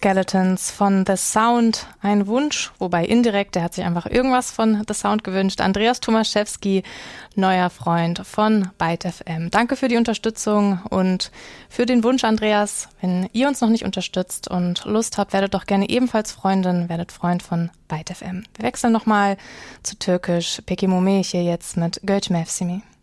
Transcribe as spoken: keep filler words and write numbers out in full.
Skeletons von The Sound, ein Wunsch, wobei indirekt, der hat sich einfach irgendwas von The Sound gewünscht. Andreas Tomaszewski, neuer Freund von Byte F M. Danke für die Unterstützung und für den Wunsch, Andreas. Wenn ihr uns noch nicht unterstützt und Lust habt, werdet doch gerne ebenfalls Freundin, werdet Freund von Byte F M. Wir wechseln nochmal zu Türkisch. Peki Mumeh hier jetzt mit Göç Mevsimi.